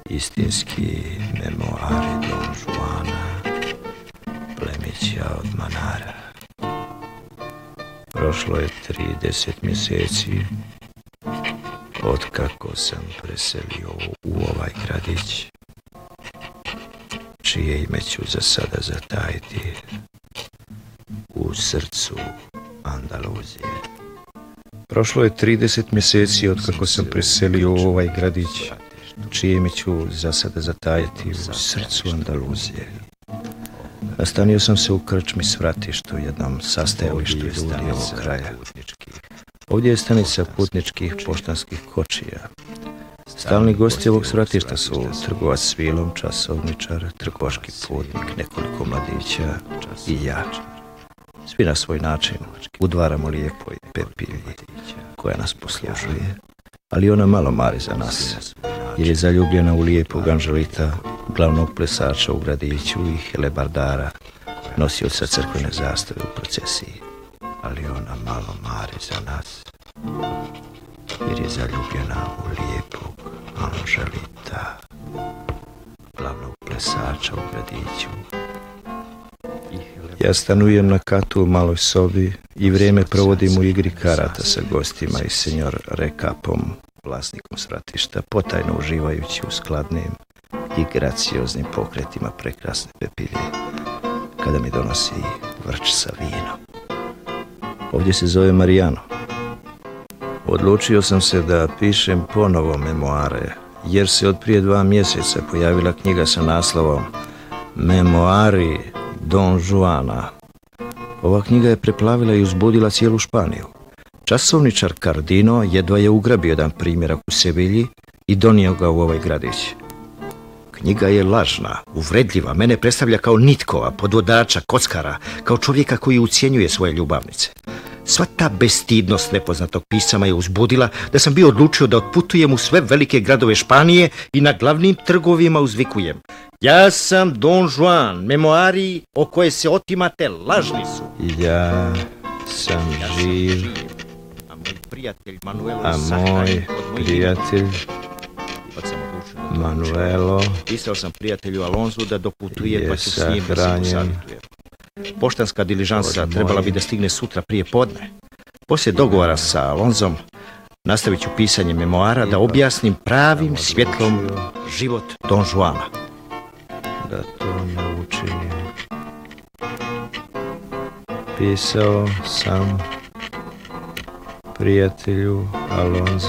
Istinski memoari Don Juana, plemića od Manara. Prošlo je 30 mjeseci otkako sam preselio u ovaj gradić, čije ime ću za sada zatajiti u srcu Andaluzije. Prošlo je 30 mjeseci otkako sam preselio u ovaj gradić, čije ime ću za sada zatajiti u srcu Andaluzije. Nastanio sam se u krčmi Svratištu, jednom sastajalištu ljudi ovog kraja. Ovdje je stanica putničkih poštanskih kočija. Stalni gosti ovog Svratišta su trgovac s vilom, časovničar, trgovački putnik, nekoliko mladića i ja. Svi na svoj način udvaramo lijepoj Pepilji koja nas poslužuje, ali ona malo mari za nas, jer je zaljubljena u lijepog Anželita, glavnog plesača u gradiću i helebardara, nosioca crkvene zastave u procesiji. Ali ona malo mari za nas, jer je zaljubljena u lijepog Anželita, glavnog plesača u gradiću. Ja stanujem na katu u maloj sobi i vrijeme provodim u igri karata sa gostima i senjor Rekapom, vlasnikom Svratišta, potajno uživajući u skladnim i gracioznim pokretima prekrasne Pepilje, kada mi donosi vrč sa vinom. Ovdje se zove Marijano. Odlučio sam se da pišem ponovo memoare, jer se od prije 2 mjeseca pojavila knjiga sa naslovom Memoari Don Juana. Ova knjiga je preplavila i uzbudila cijelu Španiju. Časovničar Cardino jedva je ugrabio jedan primjerak u Sevilji i donio ga u ovaj gradić. Knjiga je lažna, uvredljiva, mene predstavlja kao nitkova, podvodača, kockara, kao čovjeka koji ucjenjuje svoje ljubavnice. Sva ta bestidnost nepoznatog pisca je uzbudila da sam bio odlučio da otputujem u sve velike gradove Španije i na glavnim trgovima uzvikujem: ja sam Don Juan, memoari o koje se otimate lažni su. Ja sam živ, a moj prijatelj Manuelo Manuelo pisao sam prijatelju Alonzu da doputuje pa ću s njim da se posavjetujem. Poštanska diližansa trebala bi da stigne sutra prije podne. Poslije dogovora sa Alonzom nastavit ću pisanje memoara da objasnim pravim svjetlom život Don Juana. Da to ne učinim. Pisao sam prijatelju Alonzu